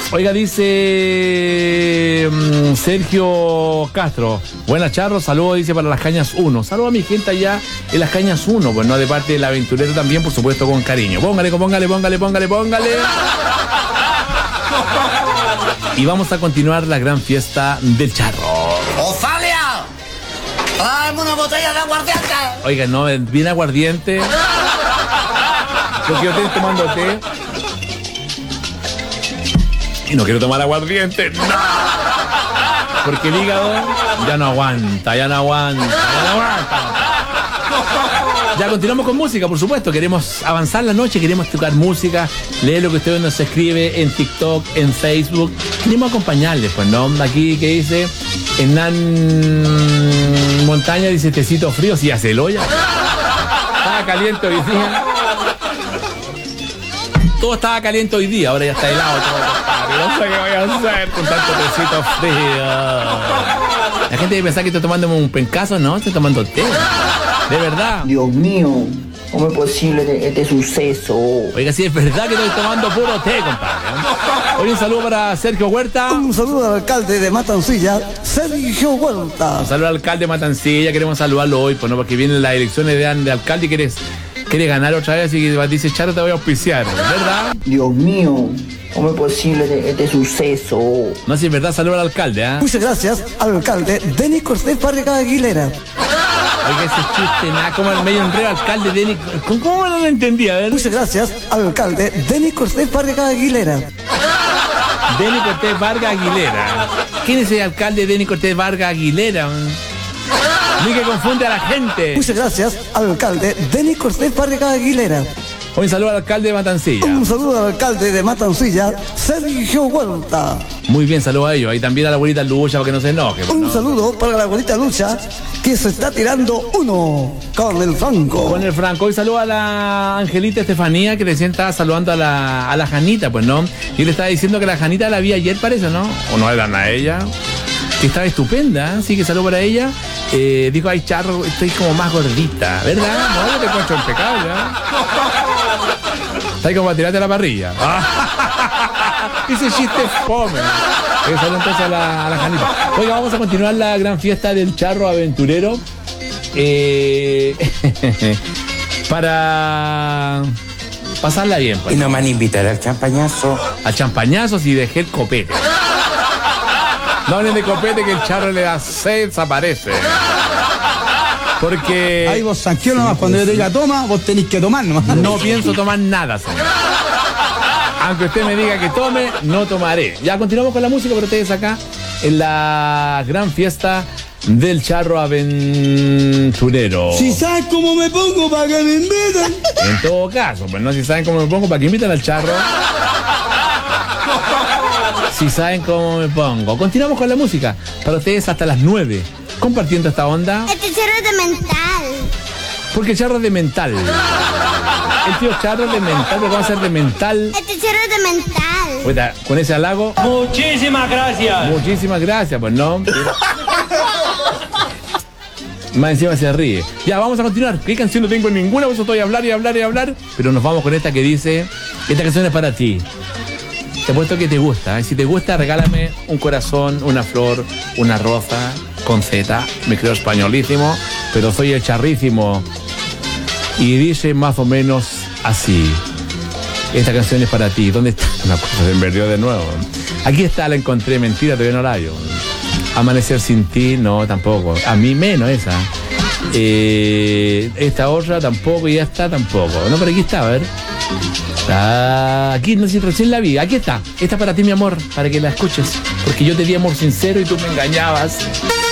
Oiga, dice Sergio Castro. Buenas, Charro, saludos, dice, para Las Cañas 1. Saludos a mi gente allá en Las Cañas 1, pues no, de parte del aventurero también, por supuesto, con cariño. Póngale. Y vamos a continuar la gran fiesta del Charro. ¡Ofalia! ¡Tráeme una botella de aguardiente! Oiga, no, viene aguardiente. Porque yo estoy tomando té. Y no quiero tomar aguardiente. ¡No! Porque el hígado ya no aguanta. Ya continuamos con música, por supuesto. Queremos avanzar la noche, queremos tocar música, leer lo que usted nos escribe en TikTok, en Facebook. Queremos acompañarles, pues, ¿no? Aquí que dice Hernán Montaña, dice tecito frío, si hace el olla. Estaba caliente hoy día. Todo estaba caliente hoy día, ahora ya está helado todo, compadre. No sé qué voy a hacer con tanto tecito frío. La gente debe pensar que estoy tomando un pencazo, no, estoy tomando té. De verdad. Dios mío, ¿cómo es posible este suceso? Oiga, sí, es verdad que estoy tomando puro té, compadre. Hoy un saludo para Sergio Huerta. Un saludo al alcalde de Matancilla, Sergio Huerta. Un saludo al alcalde de Matancilla, queremos saludarlo hoy, pues no, porque vienen las elecciones de alcalde y quiere ganar otra vez y dice, Charo, te voy a auspiciar, ¿verdad? Dios mío, ¿cómo es posible este suceso? No, si es verdad, saludo al alcalde, ¿eh? Muchas gracias al alcalde Denis Cortés Fábrega Aguilera. Oiga, ese chiste, nada, como el medio enredo, alcalde Denis. ¿Cómo no lo entendía? A ver. Muchas gracias al alcalde Denis Cortés Fábrega Aguilera. Denis Cortés Vargas Aguilera. ¿Quién es el alcalde Denis Cortés Vargas Aguilera? Ni que confunde a la gente. Muchas gracias al alcalde Denis Cortés Fábrega Aguilera. Un saludo al alcalde de Matancilla. Un saludo al alcalde de Matancilla, Sergio Huerta. Muy bien, saludo a ellos. Y también a la abuelita Lucha, para que no se enoje. Un saludo para la abuelita Lucha, que se está tirando uno con el Franco. Con el Franco. Y saludo a la Angelita Estefanía, que recién estaba saludando a la Janita, pues, ¿no? Y le estaba diciendo que la Janita la vi ayer, parece, ¿no? O no eran a ella. Que estaba estupenda, así que saludo para ella. Dijo, ay, Charro, estoy como más gordita, ¿verdad? No, yo te encuentro impecable, ¿eh? Está ahí como para tirarte a la parrilla. Ese chiste es fome. Saludo entonces a la Janita. Oiga, vamos a continuar la gran fiesta del Charro Aventurero. Para pasarla bien, pues. Y no me van a invitar al champañazo. Al champañazo si dejé el copete. No hablen de copete, que el Charro le da sed, desaparece. Porque... Ahí vos tranquilo nomás, cuando yo te diga toma, vos tenés que tomar nomás. No pienso tomar nada, señor. Aunque usted me diga que tome, no tomaré. Ya continuamos con la música, pero ustedes acá en la gran fiesta del Charro Aventurero. Si sabes cómo me pongo para que me inviten. En todo caso, pues no, si saben cómo me pongo, para que inviten al Charro. Si saben cómo me pongo. Continuamos con la música. Para ustedes hasta las 9. Compartiendo esta onda. Este Charro es de mental. Porque el Charro es de mental. El tío Charro es de mental. ¿Cómo va a ser de mental? Este Charro es de mental. Oiga, con ese halago. Muchísimas gracias. Muchísimas gracias, pues no. Más encima se ríe. Ya, vamos a continuar. ¿Qué canción no tengo ninguna? Por eso estoy a hablar. Pero nos vamos con esta que dice: esta canción es para ti. Te apuesto que te gusta. Si te gusta, regálame un corazón, una flor, una rosa con Z. Me creo españolísimo, pero soy el charrísimo. Y dice más o menos así: esta canción es para ti. ¿Dónde está? Una cosa se me perdió de nuevo. Aquí está, la encontré. Mentira, todavía no la hallo. Amanecer sin ti, no, tampoco. A mí menos esa. Esta otra tampoco, y esta tampoco. No, pero aquí está, a ver. Aquí, no sé si recién la vi. Aquí está. Esta para ti, mi amor, para que la escuches. Porque yo te di amor sincero y tú me engañabas.